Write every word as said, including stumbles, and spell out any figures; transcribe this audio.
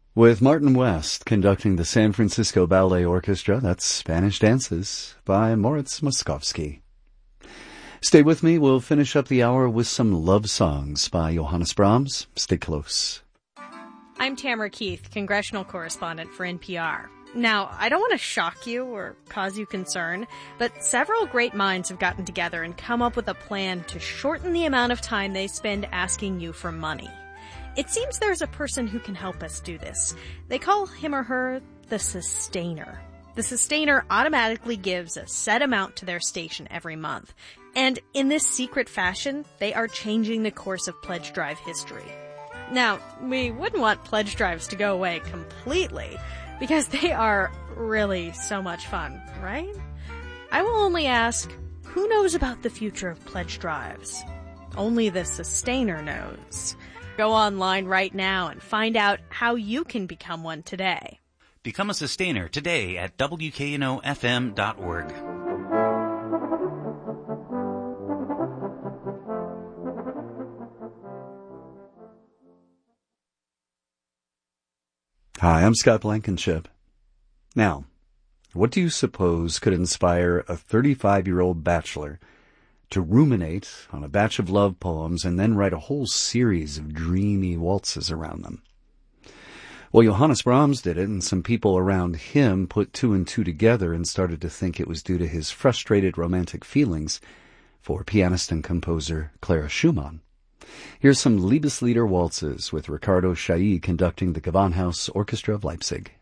With Martin West conducting the San Francisco Ballet Orchestra, that's Spanish Dances by Moritz Moszkowski. Stay with me. We'll finish up the hour with some love songs by Johannes Brahms. Stay close. I'm Tamara Keith, congressional correspondent for N P R. Now, I don't want to shock you or cause you concern, but several great minds have gotten together and come up with a plan to shorten the amount of time they spend asking you for money. It seems there's a person who can help us do this. They call him or her the sustainer. The sustainer automatically gives a set amount to their station every month. And in this secret fashion, they are changing the course of pledge drive history. Now, we wouldn't want pledge drives to go away completely, because they are really so much fun, right? I will only ask, who knows about the future of pledge drives? Only the sustainer knows. Go online right now and find out how you can become one today. Become a sustainer today at W K N O F M dot org. Hi, I'm Scott Blankenship. Now, what do you suppose could inspire a thirty-five-year-old bachelor to ruminate on a batch of love poems and then write a whole series of dreamy waltzes around them? Well, Johannes Brahms did it, and some people around him put two and two together and started to think it was due to his frustrated romantic feelings for pianist and composer Clara Schumann. Here's some Liebeslieder waltzes with Ricardo Chailly conducting the Gewandhaus Orchestra of Leipzig.